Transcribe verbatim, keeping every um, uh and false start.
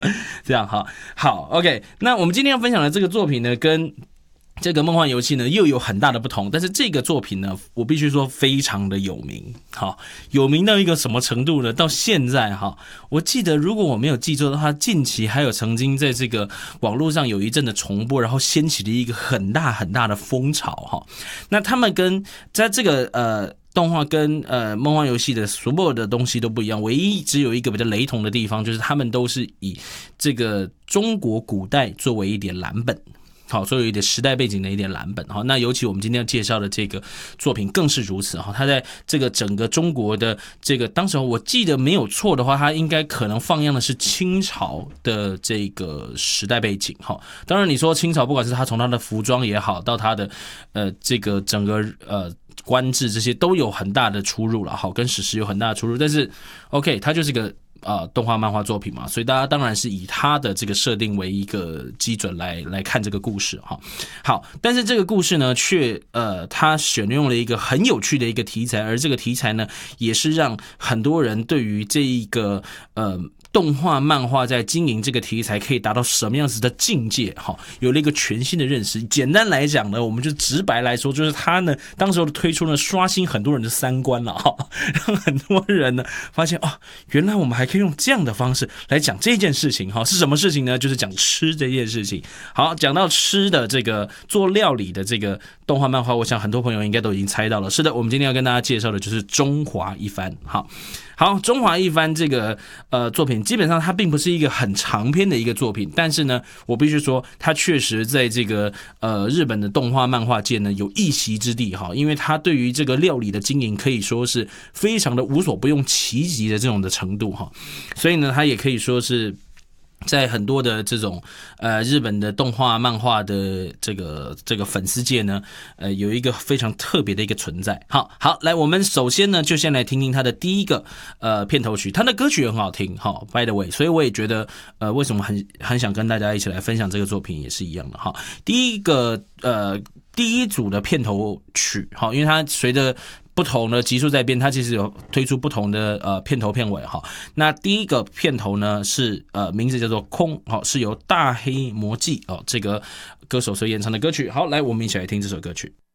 这样好，好 ，OK。那我们今天要分享的这个作品呢，跟这个梦幻游戏呢又有很大的不同，但是这个作品呢，我必须说非常的有名，好，有名到一个什么程度呢？到现在哈，我记得如果我没有记错的话，近期还有曾经在这个网络上有一阵的重播，然后掀起了一个很大很大的风潮哈。那他们跟在这个呃。动画跟呃梦幻游戏的所有的东西都不一样，唯一只有一个比较雷同的地方，就是他们都是以这个中国古代作为一点蓝本。好，所以有一点时代背景的一点蓝本。好，那尤其我们今天要介绍的这个作品更是如此。哈，它在这个整个中国的这个当时我记得没有错的话，它应该可能放样的是清朝的这个时代背景。哈，当然你说清朝，不管是它从它的服装也好，到它的呃这个整个呃。官制这些都有很大的出入了，好，跟史实有很大的出入，但是 OK， 它就是个呃动画漫画作品嘛，所以大家当然是以它的这个设定为一个基准来来看这个故事哈。好，但是这个故事呢，却呃它选用了一个很有趣的一个题材，而这个题材呢，也是让很多人对于这一个呃。动画漫画在经营这个题材可以达到什么样子的境界，有了一个全新的认识。简单来讲呢，我们就直白来说，就是它呢当时的推出呢，刷新很多人的三观了，让很多人呢发现哦，原来我们还可以用这样的方式来讲这件事情。是什么事情呢？就是讲吃这件事情。好，讲到吃的这个做料理的这个动画漫画，我想很多朋友应该都已经猜到了。是的，我们今天要跟大家介绍的就是中华一番。好。好，中华一番这个呃作品，基本上它并不是一个很长篇的一个作品，但是呢，我必须说，它确实在这个呃日本的动画漫画界呢有一席之地哈，因为它对于这个料理的经营可以说是非常的无所不用其极的这种的程度哈，所以呢，它也可以说是。在很多的这种呃日本的动画漫画的这个这个粉丝界呢，呃有一个非常特别的一个存在。好，好，来，我们首先呢就先来听听他的第一个呃片头曲，他的歌曲很好听，好 ，by the way， 所以我也觉得呃为什么很很想跟大家一起来分享这个作品也是一样的哈。第一个呃第一组的片头曲，好，因为它随着不同的集数在变，它其实有推出不同的呃片头片尾哈。那第一个片头呢是呃名字叫做空，好，是由大黑魔记哦这个歌手所演唱的歌曲。好，来我们一起来听这首歌曲。